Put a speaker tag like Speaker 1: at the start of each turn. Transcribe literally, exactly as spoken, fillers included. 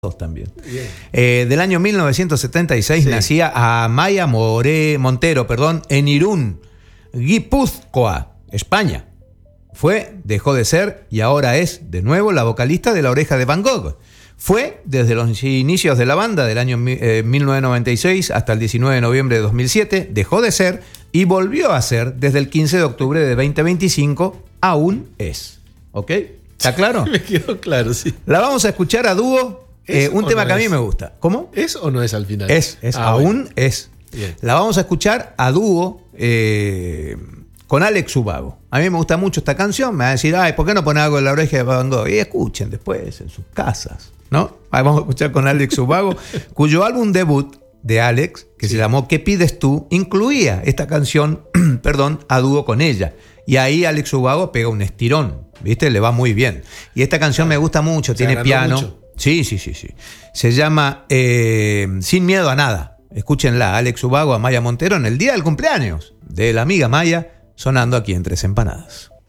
Speaker 1: también. Eh, del año mil novecientos setenta y seis sí. Nacía Amaya More, Montero, perdón, en Irún, Guipúzcoa, España. Fue, dejó de ser y ahora es, de nuevo, la vocalista de La Oreja de Van Gogh. Fue, desde los inicios de la banda, del año eh, mil novecientos noventa y seis hasta el diecinueve de noviembre de dos mil siete, dejó de ser y volvió a ser desde el quince de octubre de veinte veinticinco, aún es. ¿Ok? ¿Está claro?
Speaker 2: Me quedó claro, sí.
Speaker 1: La vamos a escuchar a dúo. Eh, un tema no que a mí me gusta. ¿Cómo?
Speaker 2: ¿Es o no es al final?
Speaker 1: Es, es
Speaker 2: ah,
Speaker 1: aún
Speaker 2: bueno.
Speaker 1: es.
Speaker 2: Bien.
Speaker 1: La vamos a escuchar a dúo eh, con Alex Ubago. A mí me gusta mucho esta canción. Me va a decir, ay, ¿por qué no ponen algo de La Oreja de Van Gogh? Y escuchen después en sus casas, ¿no? Vamos a escuchar con Alex Ubago, cuyo álbum debut de Alex, que sí. se llamó ¿Qué pides tú?, incluía esta canción, perdón, a dúo con ella. Y ahí Alex Ubago pega un estirón, ¿viste? Le va muy bien. Y esta canción me gusta mucho, tiene piano. Mucho. Sí, sí, sí, sí. Se llama eh, Sin miedo a nada. Escúchenla, Alex Ubago, Amaya Montero, en el día del cumpleaños de la amiga Maya, sonando aquí en Tres Empanadas.